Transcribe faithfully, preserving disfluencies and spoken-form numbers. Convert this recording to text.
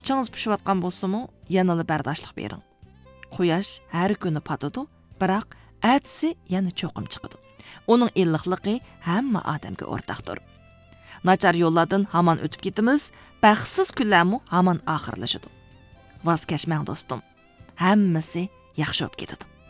Чыңыз pishayotgan bo'lsa-mu, yanada bardoshlik bering. Quyosh har kuni patadi, biroq atsi yana cho'qim chiqadi. Uning illiqligi hamma odamga o'rtaqdir. Nachar yo'llardan hamon o'tib ketamiz, baxtsiz kunlarmi hamon oxirlashadi. Voz kechmang do'stim. Hammasi yaxshi bo'lib ketadi.